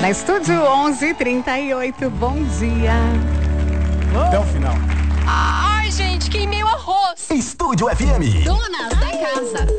Na Estúdio 11:38, bom dia. Até o final. Ai, gente, queimei o arroz. Estúdio FM. Donas da casa.